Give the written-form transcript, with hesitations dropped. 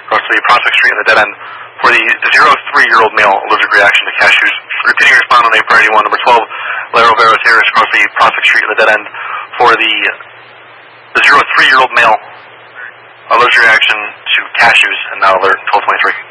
across the Prospect Street and the dead end. For the 0-3-year-old male, allergic reaction to cashews. Repeating respond on a priority 1, number 12, Laro Veros Harris, across the Prospect Street and the dead end. For the 0-3-year-old male, allergic reaction to cashews, and now alert 1223.